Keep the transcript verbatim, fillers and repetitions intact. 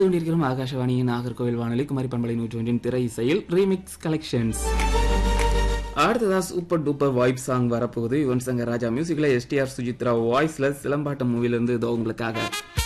கொண்டிருக்கிறோம் ஆகாஷவாணியின் நாகர்கோவில் வானொலி குமரி பண்பலை நூற்றி ஒன்றின் திரை இசையில் ரீமிக்ஸ் கலெக்ஷன்ஸ். அடுத்ததா சூப்பர் டூப்பர் வைப் சாங் வரப்போகுது. யுவன் சங்கர் ராஜா மியூசிக்ல எஸ்டிஆர் சுஜித்ரா வாய்ஸ்ல சிலம்பாட்டம் மூவில இருந்து இதோ உங்களுக்காக.